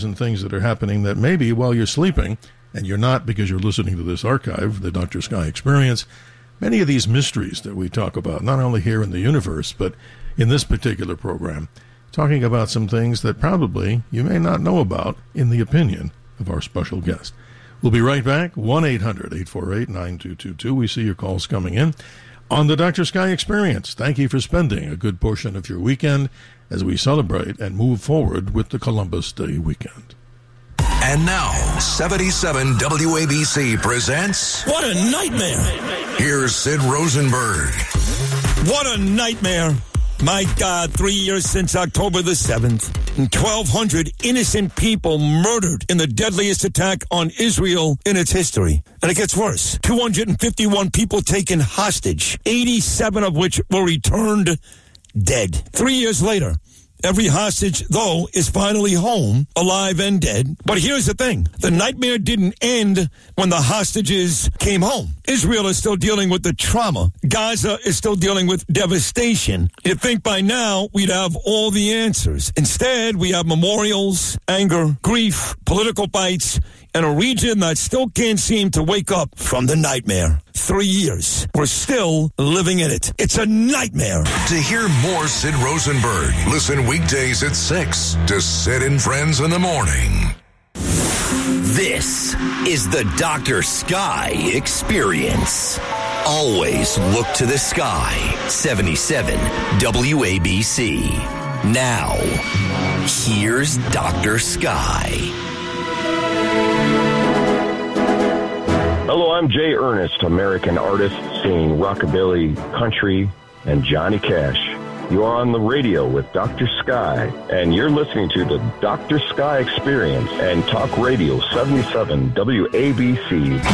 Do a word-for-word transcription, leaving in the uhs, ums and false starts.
and things that are happening that maybe while you're sleeping, and you're not because you're listening to this archive, the Doctor Sky Experience, many of these mysteries that we talk about, not only here in the universe, but in this particular program, talking about some things that probably you may not know about in the opinion of our special guest. We'll be right back. one eight hundred eight four eight nine two two two. We see your calls coming in on the Doctor Sky Experience. Thank you for spending a good portion of your weekend as we celebrate and move forward with the Columbus Day weekend. And now, seventy-seven W A B C presents... What a nightmare! Here's Sid Rosenberg. What a nightmare! My God, three years since October the seventh, and twelve hundred innocent people murdered in the deadliest attack on Israel in its history. And it gets worse. two hundred fifty-one people taken hostage, eighty-seven of which were returned dead. Three years later, every hostage, though, is finally home, alive and dead. But here's the thing. The nightmare didn't end when the hostages came home. Israel is still dealing with the trauma. Gaza is still dealing with devastation. You'd think by now we'd have all the answers. Instead, we have memorials, anger, grief, political fights, and a region that still can't seem to wake up from the nightmare. Three years. We're still living in it. It's a nightmare. To hear more Sid Rosenberg, listen weekdays at six to Sid and Friends in the Morning. This is the Doctor Sky Experience. Always look to the sky. seventy-seven W A B C. Now, here's Doctor Sky. Hello, I'm Jay Ernest, American artist singing rockabilly, country, and Johnny Cash. You are on the radio with Doctor Sky, and you're listening to the Doctor Sky Experience and Talk Radio seventy-seven W A B C.